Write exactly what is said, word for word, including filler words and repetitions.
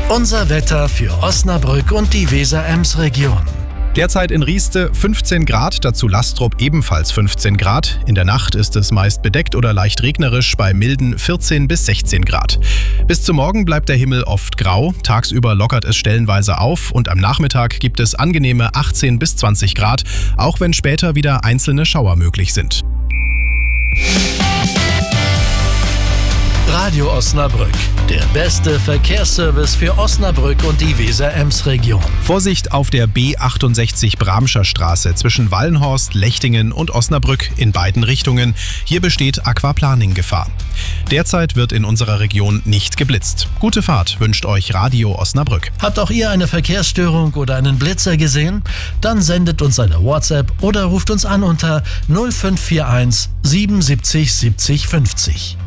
Unser Wetter für Osnabrück und die Weser-Ems-Region. Derzeit in Rieste fünfzehn Grad, dazu Lastrop ebenfalls fünfzehn Grad. In der Nacht ist es meist bedeckt oder leicht regnerisch bei milden vierzehn bis sechzehn Grad. Bis zum Morgen bleibt der Himmel oft grau, tagsüber lockert es stellenweise auf und am Nachmittag gibt es angenehme achtzehn bis zwanzig Grad, auch wenn später wieder einzelne Schauer möglich sind. Radio Osnabrück, der beste Verkehrsservice für Osnabrück und die Weser-Ems-Region. Vorsicht auf der B achtundsechzig Bramscher Straße zwischen Wallenhorst, Lechtingen und Osnabrück in beiden Richtungen. Hier besteht Aquaplaning-Gefahr. Derzeit wird in unserer Region nicht geblitzt. Gute Fahrt wünscht euch Radio Osnabrück. Habt auch ihr eine Verkehrsstörung oder einen Blitzer gesehen? Dann sendet uns eine WhatsApp oder ruft uns an unter null fünf vier eins siebenundsiebzig siebzig fünfzig.